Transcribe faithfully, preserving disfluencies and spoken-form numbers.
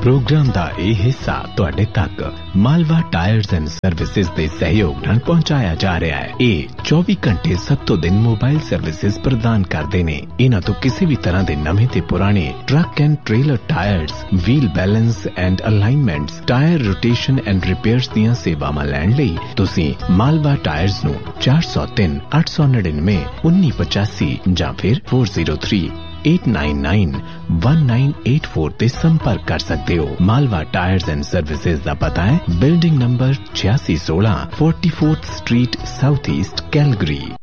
Programme दा ए हिस्सा तुहाडे तक मालवा टायर्स एंड सर्विसेज दे सहयोग नाल पहुंचाया जा रहा है। ए चौबीस घंटे सत्तों दिन मोबाइल सर्विसेज प्रदान करते ने। इन्हां तो किसी भी तरह दे नवे ते पुराने truck and trailer tyres, wheel balance and alignments, tyre rotation and repairs दीयां सेवावां लैण लई तुसीं मालवा टायर्स नूं चार सौ तीन आठ सौ नड़िनवे उन्नी पचासी जां फिर four zero three eight nine nine one nine eight four ते संपर्क कर सकते हो। मालवा टायर्स एंड सर्विसेज दा पता है बिल्डिंग नंबर छियासी सोलह forty fourth street south east Calgary.